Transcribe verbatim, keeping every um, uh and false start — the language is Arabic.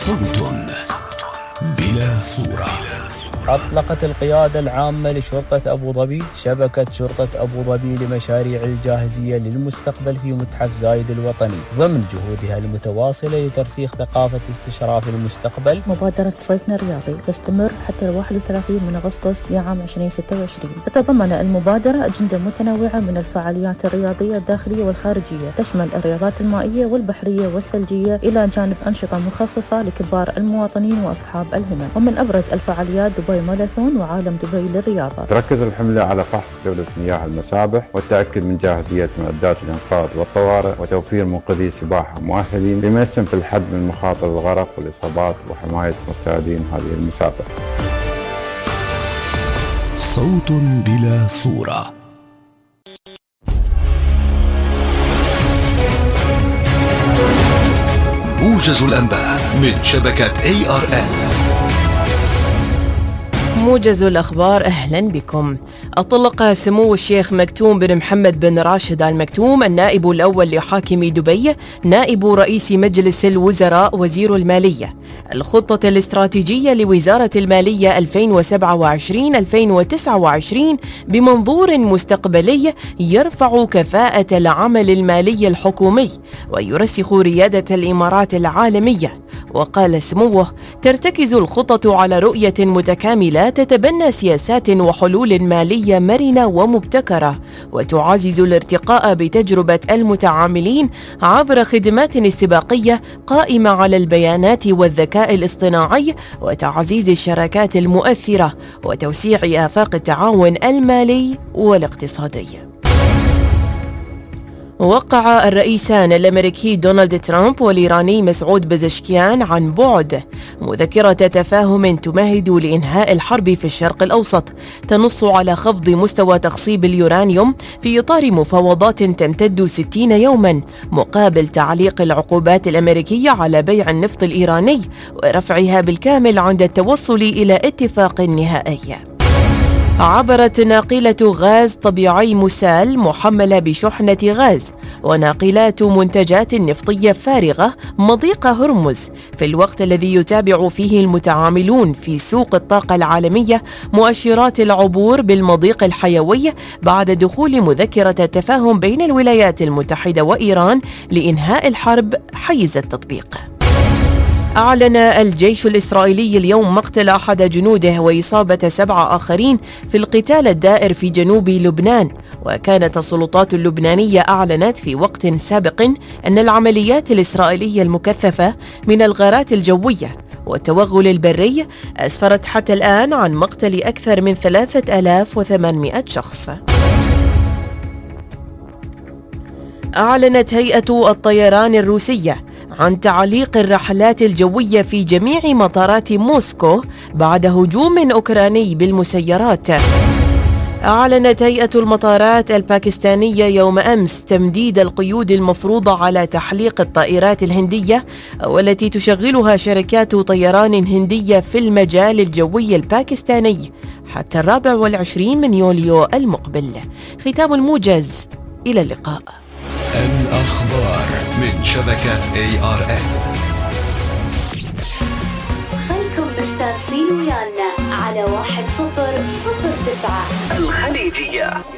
صوت بلا صورة. أطلقت القيادة العامة لشرطة أبو ظبي شبكة شرطة أبو ظبي لمشاريع الجاهزية للمستقبل في متحف زايد الوطني ضمن جهودها المتواصلة لترسيخ ثقافة استشراف المستقبل. مبادرة صيفنا الرياضي تستمر حتى واحد وثلاثين من أغسطس لعام ألفين وستة وعشرين. تتضمن المبادرة أجندة متنوعة من الفعاليات الرياضية الداخلية والخارجية، تشمل الرياضات المائية والبحرية والثلجية إلى جانب أنشطة مخصصة لكبار المواطنين وأصحاب الهمم. ومن أبرز الفعاليات دبي ماراثون وعالم دبي للرياضة. تركز الحملة على فحص جودة مياه المسابح والتأكد من جاهزية معدات الإنقاذ والطوارئ وتوفير منقذي سباحة مؤهلين بما يسهم في الحد من مخاطر الغرق والإصابات وحماية مستعدين هذه المسابقة. صوت بلا صورة. موجز الأنباء من شبكة إيه آر إل. موجز الأخبار، أهلا بكم. أطلق سمو الشيخ مكتوم بن محمد بن راشد آل مكتوم النائب الأول لحاكم دبي نائب رئيس مجلس الوزراء وزير المالية الخطة الاستراتيجية لوزارة المالية ألفين وسبعة وعشرين ألفين وتسعة وعشرين بمنظور مستقبلي يرفع كفاءة العمل المالي الحكومي ويرسخ ريادة الإمارات العالمية. وقال سموه: ترتكز الخطة على رؤية متكاملة تتبنى سياسات وحلول مالية مرنة ومبتكرة وتعزز الارتقاء بتجربة المتعاملين عبر خدمات استباقية قائمة على البيانات والذكاء الاصطناعي وتعزيز الشراكات المؤثرة وتوسيع آفاق التعاون المالي والاقتصادي. وقع الرئيسان الأمريكي دونالد ترامب والإيراني مسعود بزشكيان عن بعد مذكرة تفاهم تمهد لإنهاء الحرب في الشرق الأوسط تنص على خفض مستوى تخصيب اليورانيوم في إطار مفاوضات تمتد ستين يوما مقابل تعليق العقوبات الأمريكية على بيع النفط الإيراني ورفعها بالكامل عند التوصل إلى اتفاق نهائي. عبرت ناقلة غاز طبيعي مسال محملة بشحنة غاز وناقلات منتجات نفطية فارغة مضيق هرمز في الوقت الذي يتابع فيه المتعاملون في سوق الطاقة العالمية مؤشرات العبور بالمضيق الحيوي بعد دخول مذكرة التفاهم بين الولايات المتحدة وإيران لإنهاء الحرب حيز التطبيق. أعلن الجيش الإسرائيلي اليوم مقتل أحد جنوده وإصابة سبعة آخرين في القتال الدائر في جنوب لبنان. وكانت السلطات اللبنانية أعلنت في وقت سابق أن العمليات الإسرائيلية المكثفة من الغارات الجوية والتوغل البري أسفرت حتى الآن عن مقتل أكثر من ثلاثة آلاف وثمانمائة شخص. أعلنت هيئة الطيران الروسية عن تعليق الرحلات الجوية في جميع مطارات موسكو بعد هجوم أوكراني بالمسيرات. أعلنت هيئة المطارات الباكستانية يوم أمس تمديد القيود المفروضة على تحليق الطائرات الهندية والتي تشغلها شركات طيران هندية في المجال الجوي الباكستاني حتى الرابع والعشرين من يوليو المقبل. ختام الموجز، إلى اللقاء. الأخبار من شبكة إيه آر إل. خلكم مستانسين ويانا على واحد صفر صفر تسعة الخليجية.